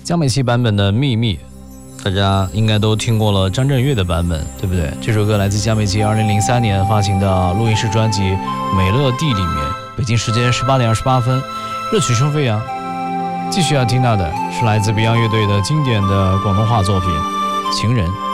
江美琪版本的《秘密》，大家应该都听过了张震岳的版本，对不对？这首歌来自江美琪2003年发行的录音室专辑《美乐蒂》里面，北京时间18点28分，热曲声飞扬。继续要听到的是来自 Beyond 乐队的经典的广东话作品《情人》。